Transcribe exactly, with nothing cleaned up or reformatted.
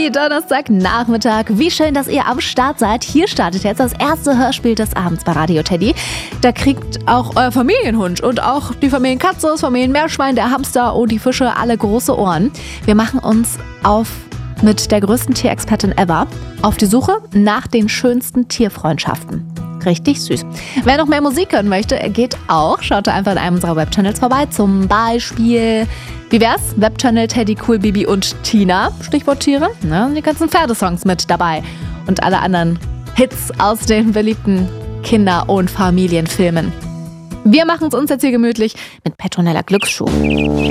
Happy Donnerstagnachmittag. Wie schön, dass ihr am Start seid. Hier startet jetzt das erste Hörspiel des Abends bei Radio Teddy. Da kriegt auch euer Familienhund und auch die Familienkatze, das Familienmeerschwein, der Hamster und die Fische alle große Ohren. Wir machen uns auf mit der größten Tierexpertin ever auf die Suche nach den schönsten Tierfreundschaften. Richtig süß. Wer noch mehr Musik hören möchte, geht auch. Schaut da einfach in einem unserer Webchannels vorbei. Zum Beispiel, wie wär's? Webchannel Teddy, Cool, Bibi und Tina. Stichwort Tiere. Ne? Die ganzen Pferdesongs mit dabei. Und alle anderen Hits aus den beliebten Kinder- und Familienfilmen. Wir machen es uns jetzt hier gemütlich mit Petronella Glücksschuh.